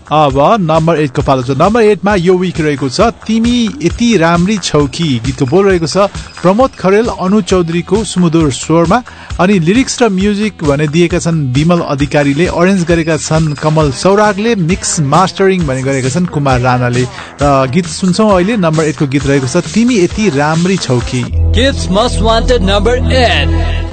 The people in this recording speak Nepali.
अब नम्बर 8 को पालो छ। नम्बर 8 मा यो विक रहेको छ तिमी यति राम्री छौ कि। गीतको बोल रहेको छ प्रमोद खरेल अनु चौधरीको सुमधुर स्वरमा अनि लिरिक्स र म्युजिक भने दिएका छन् विमल अधिकारीले, अरेन्ज गरेका छन् कमल सौरागले, मिक्स मास्टरिङ भने गरेका छन् कुमार राणाले। र गीत सुन्छौं अहिले। नम्बर 8 को गीत रहेको छ तिमी यति राम्री छौ कि। Kids Most Wanted number 8.